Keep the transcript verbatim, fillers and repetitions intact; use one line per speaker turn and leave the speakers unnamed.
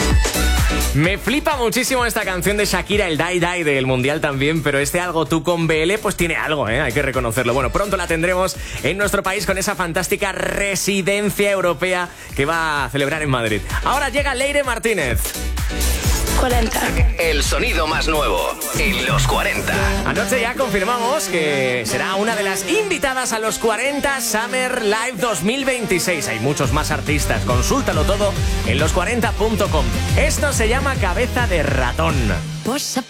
Me flipa muchísimo esta canción de Shakira, el Die Die del Mundial también, pero este Algo Tú con B L pues tiene algo, ¿eh? Hay que reconocerlo. Bueno, pronto la tendremos en nuestro país con esa fantástica residencia europea que va a celebrar en Madrid. Ahora llega Leire Martínez.
cuarenta.
El sonido más nuevo en los cuarenta.
Anoche ya confirmamos que será una de las invitadas a los cuarenta Summer Live dos mil veintiséis. Hay muchos más artistas, consúltalo todo en los cuarenta punto com. Esto se llama Cabeza de Ratón.